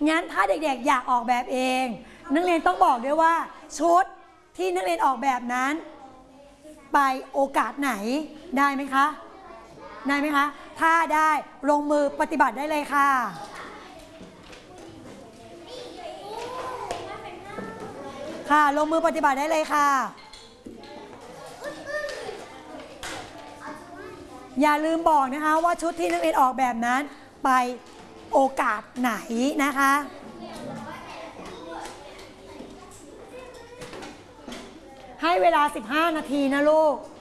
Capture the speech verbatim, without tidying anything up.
งั้นถ้าเด็กๆอยากออกแบบเองนักเรียนต้องบอกด้วยว่าชุดที่นักเรียนออกแบบนั้นไปโอกาสไหนได้ไหมคะได้ไหมคะถ้าได้ลงมือปฏิบัติได้เลยค่ะค่ะลงมือปฏิบัติได้เลยค่ะอย่าลืมบอกนะคะว่าชุดที่นักเรียนออกแบบนั้นไปโอกาสไหนนะคะให้เวลาสิบห้านาทีนะลูก